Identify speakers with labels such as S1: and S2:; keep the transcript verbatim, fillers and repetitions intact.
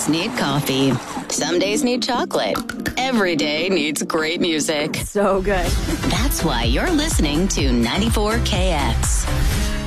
S1: days need coffee. Some days need chocolate. Every day needs great music.
S2: So good.
S1: That's why you're listening to ninety-four K X.